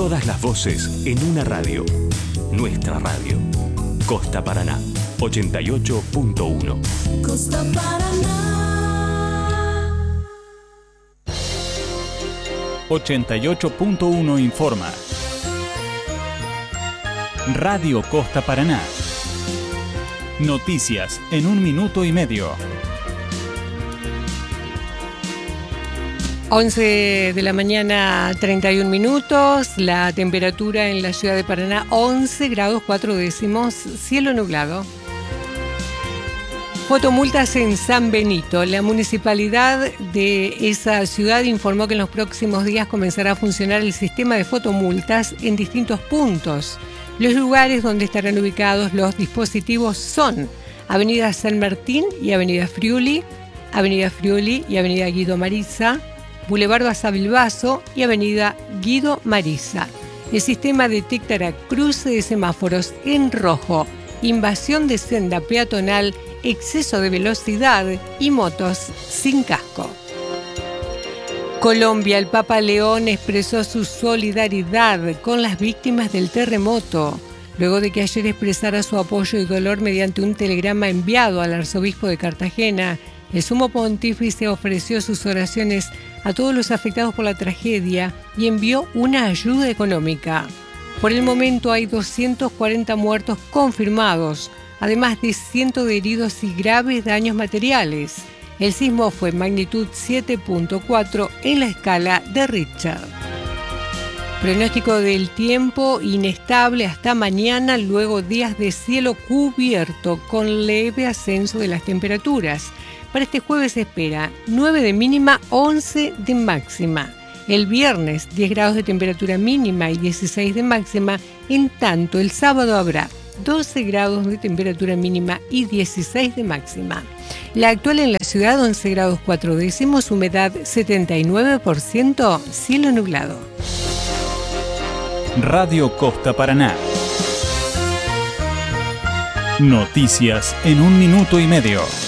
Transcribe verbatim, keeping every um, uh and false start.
Todas las voces en una radio. Nuestra radio. Costa Paraná, ochenta y ocho punto uno. Costa Paraná. ochenta y ocho punto uno informa. Radio Costa Paraná. Noticias en un minuto y medio. once de la mañana, treinta y un minutos. La temperatura en la ciudad de Paraná, once grados cuatro décimos, cielo nublado. Fotomultas en San Benito. La municipalidad de esa ciudad informó que en los próximos días comenzará a funcionar el sistema de fotomultas en distintos puntos. Los lugares donde estarán ubicados los dispositivos son Avenida San Martín y Avenida Friuli, Avenida Friuli y Avenida Guido Marisa, Boulevard Basavilbaso y Avenida Guido Marisa. El sistema detectará cruce de semáforos en rojo, invasión de senda peatonal, exceso de velocidad y motos sin casco. Colombia, el Papa León expresó su solidaridad con las víctimas del terremoto, luego de que ayer expresara su apoyo y dolor mediante un telegrama enviado al arzobispo de Cartagena. El sumo pontífice ofreció sus oraciones a todos los afectados por la tragedia y envió una ayuda económica. Por el momento hay doscientos cuarenta muertos confirmados, además de cientos de heridos y graves daños materiales. El sismo fue magnitud siete punto cuatro en la escala de Richter. Pronóstico del tiempo inestable hasta mañana, luego días de cielo cubierto con leve ascenso de las temperaturas. Para este jueves se espera nueve de mínima, once de máxima. El viernes diez grados de temperatura mínima y dieciséis de máxima. En tanto, el sábado habrá doce grados de temperatura mínima y dieciséis de máxima. La actual en la ciudad, once grados cuatro décimos, humedad setenta y nueve por ciento, cielo nublado. Radio Costa Paraná. Noticias en un minuto y medio.